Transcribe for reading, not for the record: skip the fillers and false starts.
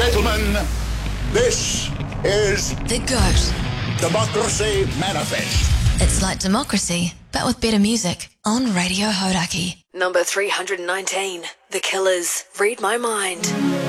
gentlemen, this is The GOAT. Democracy Manifest. It's like democracy, but with better music on Radio Hodaki. Number 319, The Killers, Read My Mind.